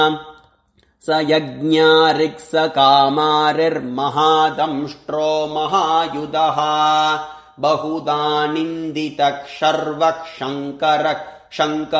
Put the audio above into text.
स यज्ञारिक्स कामारिर्महादंष्ट्रो महायुधः बहुधा निन्दितः शर्वः शङ्करः